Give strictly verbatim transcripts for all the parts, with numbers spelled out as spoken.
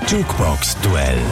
Jukebox-Duell.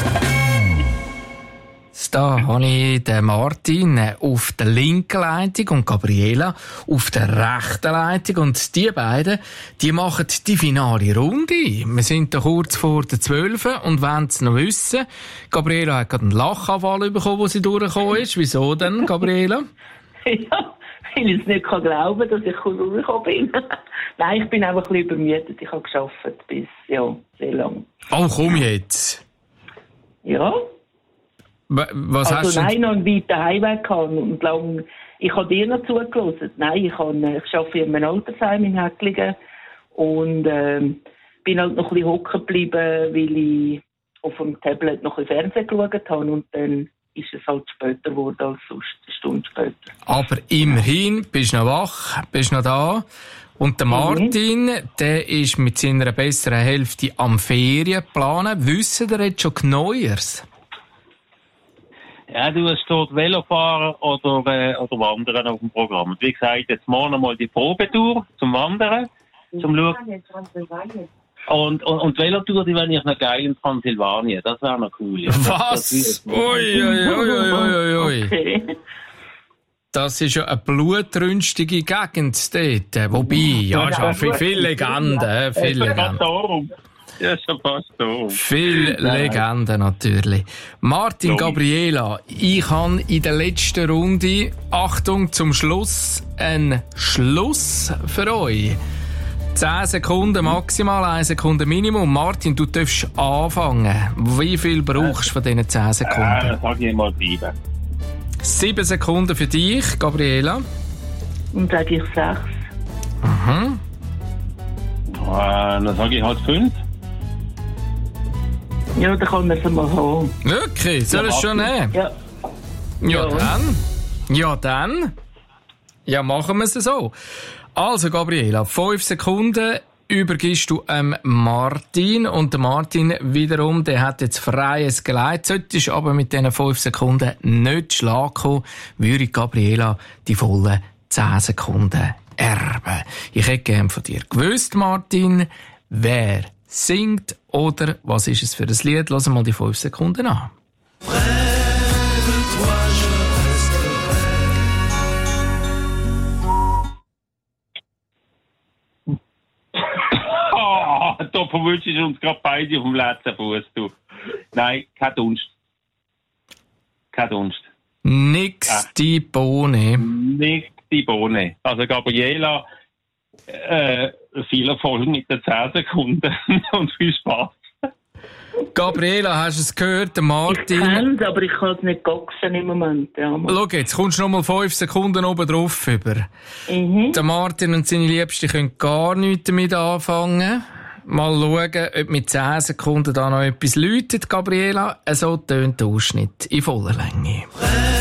Da habe ich den Martin auf der linken Leitung und Gabriela auf der rechten Leitung. Und die beiden, die machen die finale Runde. Wir sind da kurz vor der zwölf und wollen es noch wissen. Gabriela hat gerade einen Lachanfall bekommen, wo sie durchgekommen ist. Wieso denn, Gabriela? Ja, weil ich es nicht kann glauben, dass ich durchgekommen bin. Nein, ich bin einfach ein bisschen übermüdet. Ich habe gearbeitet bis, ja, sehr lang. Oh, komm jetzt. Ja. Was also hast du nein, noch einen weiten Heimweg gehabt und lang, ich habe dir noch zugelassen. Nein, ich, habe, ich arbeite in einem Altersheim in Häcklingen und ähm, bin halt noch ein bisschen hocken geblieben, weil ich auf dem Tablet noch ein Fernsehen geschaut habe und dann ist es halt später geworden als sonst, eine Stunde später. Aber immerhin, bist du noch wach, bist noch da. Und der Martin, mhm. der ist mit seiner besseren Hälfte am Ferien planen. Wissen ihr jetzt schon Neues? Ja, du, es steht Velofahren oder, äh, oder Wandern auf dem Programm. Wie gesagt, jetzt morgen mal die Probetour zum Wandern, zum Schauen. Und, und, und die Velotour, die wäre ich noch geil in Transsilvanien. Das wäre noch cool. Ja. Was? Ui, ui, ui, ui, ui. Okay. Das ist ja eine blutrünstige Gegend dort. Wobei, ja, schon viel, viel Legenden, viel Legenden. Ja, schon fast da. Viel Legenden natürlich. Martin, Gabriela, ich habe in der letzten Runde, Achtung zum Schluss, einen Schluss für euch. zehn Sekunden maximal, eine Sekunde Minimum. Martin, du darfst anfangen. Wie viel brauchst du von diesen zehn Sekunden? Ja, dann sage ich mal sieben. Sieben Sekunden für dich, Gabriela. Und sage ich sechs. Mhm. Äh, dann sage ich halt fünf. Ja, dann kann man es mal haben. Wirklich? Soll es schon nehmen? Ja. Ja, dann. Ja, dann. Ja, machen wir es so. Also, Gabriela, fünf Sekunden übergibst du ähm, Martin. Und der Martin wiederum, der hat jetzt freies Geleit. Solltest aber mit diesen fünf Sekunden nicht Schlag kommen, würde Gabriela die vollen zehn Sekunden erben. Ich hätte gern von dir gewusst, Martin, wer singt oder was ist es für ein Lied? Lass mal die fünf Sekunden an. Oh, da verwünschst du uns gerade beide auf dem letzten Fuß, du. Nein, kein Dunst. Kein Dunst. Nix ah. die Bohne. Nix die Bohne. Also Gabriela, äh, viel Erfolg mit den zehn Sekunden und viel Spaß. Gabriela, hast du es gehört? Der Martin. Ich kenne es, aber ich kann es nicht goxen im Moment. Ja, schau, jetzt kommst du noch mal fünf Sekunden oben drauf über. Mhm. Der Martin und seine Liebste können gar nichts damit anfangen. Mal schauen, ob mit zehn Sekunden da noch etwas läutet, Gabriela. So tönt der Ausschnitt in voller Länge.